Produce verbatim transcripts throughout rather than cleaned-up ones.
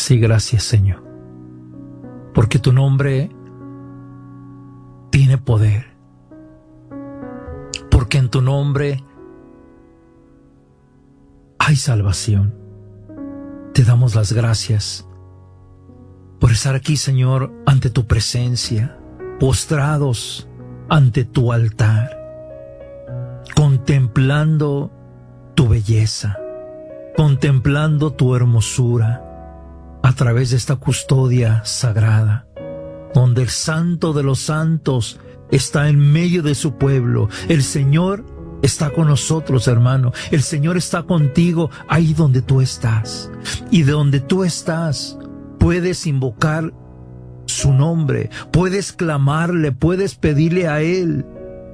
Sí, gracias, Señor, porque tu nombre tiene poder, porque en tu nombre hay salvación. Te damos las gracias por estar aquí, Señor, ante tu presencia, postrados ante tu altar, contemplando tu belleza, contemplando tu hermosura a través de esta custodia sagrada, donde el Santo de los Santos está en medio de su pueblo. El Señor está con nosotros, hermano. El Señor está contigo ahí donde tú estás. Y de donde tú estás, puedes invocar su nombre, puedes clamarle, puedes pedirle a Él.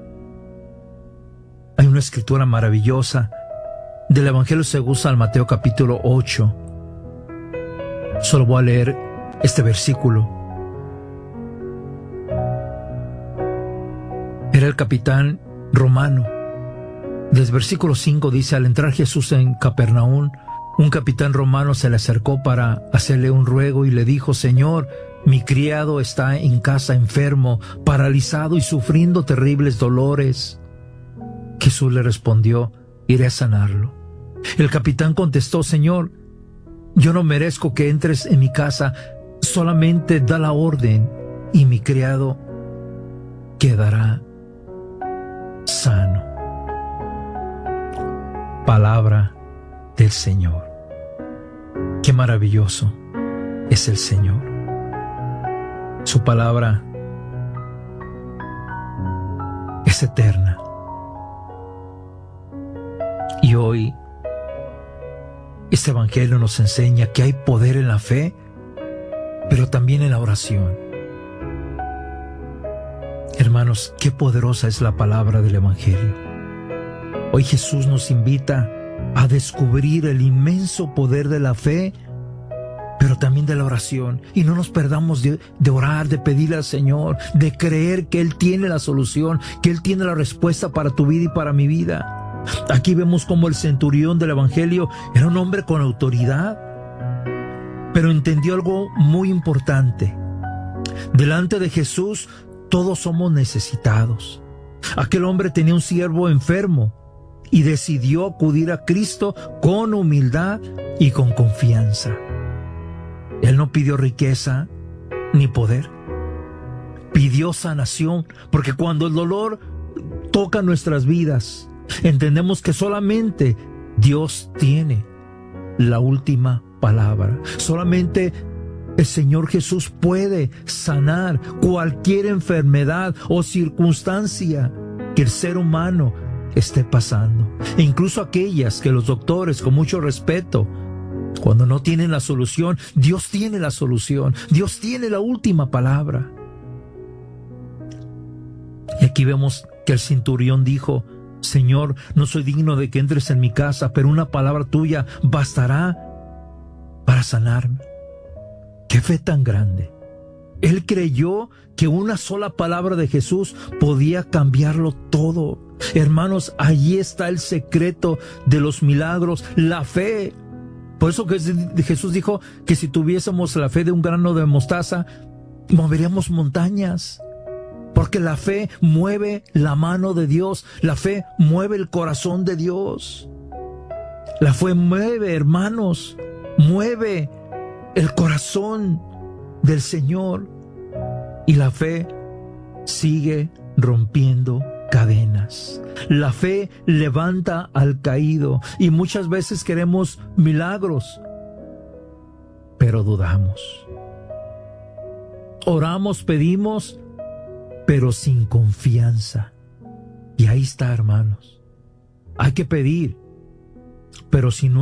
Hay una escritura maravillosa del Evangelio según San Mateo capítulo ocho. Solo voy a leer este versículo. Era el capitán romano. Desde el versículo cinco dice: al entrar Jesús en Capernaum, un capitán romano se le acercó para hacerle un ruego y le dijo: Señor, mi criado está en casa enfermo, paralizado y sufriendo terribles dolores. Jesús le respondió: iré a sanarlo. El capitán contestó: Señor, yo no merezco que entres en mi casa, solamente da la orden y mi criado quedará sano. Palabra del Señor. Qué maravilloso es el Señor. Su palabra es eterna. Y hoy este Evangelio nos enseña que hay poder en la fe, pero también en la oración. Hermanos, qué poderosa es la palabra del Evangelio. Hoy Jesús nos invita a descubrir el inmenso poder de la fe, pero también de la oración. Y no nos perdamos de, de orar, de pedirle al Señor, de creer que Él tiene la solución, que Él tiene la respuesta para tu vida y para mi vida. Aquí vemos cómo el centurión del Evangelio era un hombre con autoridad, pero entendió algo muy importante. Delante de Jesús todos somos necesitados. Aquel hombre tenía un siervo enfermo y decidió acudir a Cristo con humildad y con confianza. Él no pidió riqueza ni poder, pidió sanación, porque cuando el dolor toca nuestras vidas, entendemos que solamente Dios tiene la última palabra. Solamente el Señor Jesús puede sanar cualquier enfermedad o circunstancia que el ser humano esté pasando, e incluso aquellas que los doctores, con mucho respeto, cuando no tienen la solución, Dios tiene la solución. Dios tiene la última palabra. Y aquí vemos que el centurión dijo: Señor, no soy digno de que entres en mi casa, pero una palabra tuya bastará para sanarme. ¡Qué fe tan grande! Él creyó que una sola palabra de Jesús podía cambiarlo todo. Hermanos, allí está el secreto de los milagros, la fe. Por eso que Jesús dijo que si tuviésemos la fe de un grano de mostaza, moveríamos montañas. Porque la fe mueve la mano de Dios, la fe mueve el corazón de Dios. La fe mueve, hermanos, mueve el corazón del Señor. Y la fe sigue rompiendo cadenas. La fe levanta al caído. Y muchas veces queremos milagros, pero dudamos. Oramos, pedimos, pero sin confianza. Y ahí está, hermanos. Hay que pedir, pero si no